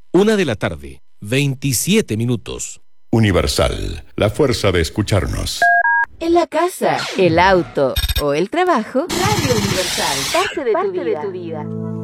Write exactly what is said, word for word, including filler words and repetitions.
Una de la tarde, veintisiete minutos. Universal, la fuerza de escucharnos. En la casa, el auto o el trabajo, Radio Universal, parte de, parte tu, vida. de tu vida.